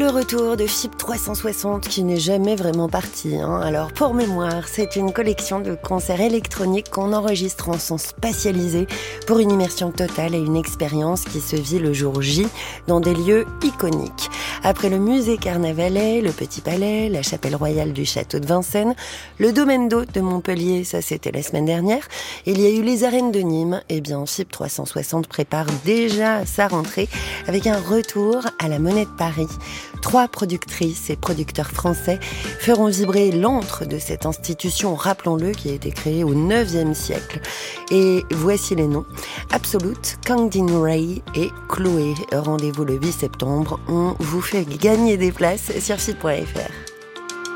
Le retour de FIP 360 qui n'est jamais vraiment parti. Alors pour mémoire, c'est une collection de concerts électroniques qu'on enregistre en son spatialisé pour une immersion totale et une expérience qui se vit le jour J dans des lieux iconiques. Après le musée Carnavalet, le Petit Palais, la chapelle royale du château de Vincennes, le domaine d'eau de Montpellier, ça c'était la semaine dernière, il y a eu les arènes de Nîmes, et bien FIP 360 prépare déjà sa rentrée avec un retour à la Monnaie de Paris. 3 productrices et producteurs français feront vibrer l'antre de cette institution, rappelons-le, qui a été créée au 9e siècle. Et voici les noms: Absolute, Kangdin Ray et Chloé. Rendez-vous le 8 septembre. On vous fait gagner des places sur FIP.fr.